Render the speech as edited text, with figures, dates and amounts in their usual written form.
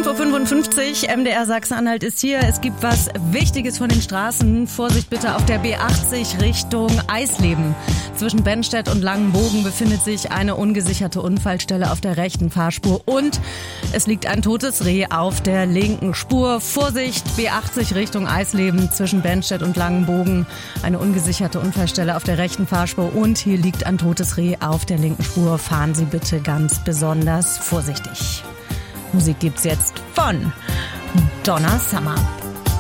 5:55 Uhr, MDR Sachsen-Anhalt ist hier. Es gibt was Wichtiges von den Straßen. Vorsicht bitte auf der B80 Richtung Eisleben. Zwischen Bennstedt und Langenbogen befindet sich eine ungesicherte Unfallstelle auf der rechten Fahrspur und es liegt ein totes Reh auf der linken Spur. Vorsicht, B80 Richtung Eisleben zwischen Bennstedt und Langenbogen. Eine ungesicherte Unfallstelle auf der rechten Fahrspur und hier liegt ein totes Reh auf der linken Spur. Fahren Sie bitte ganz besonders vorsichtig. Musik gibt's jetzt von Donna Summer.